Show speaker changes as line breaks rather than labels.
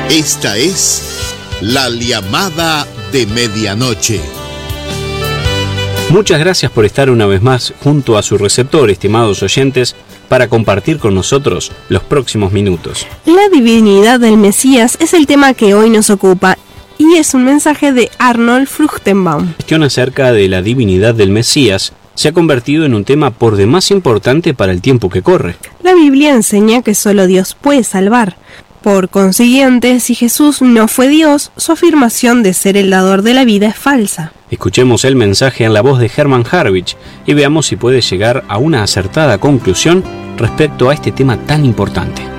Esta es la llamada de medianoche.
Muchas gracias por estar una vez más junto a su receptor, estimados oyentes, para compartir con nosotros los próximos minutos.
La divinidad del Mesías es el tema que hoy nos ocupa y es un mensaje de Arnold Fruchtenbaum.
La cuestión acerca de la divinidad del Mesías se ha convertido en un tema por demás importante para el tiempo que corre.
La Biblia enseña que solo Dios puede salvar. Por consiguiente, si Jesús no fue Dios, su afirmación de ser el dador de la vida es falsa.
Escuchemos el mensaje en la voz de Hermann Harwich y veamos si puede llegar a una acertada conclusión respecto a este tema tan importante.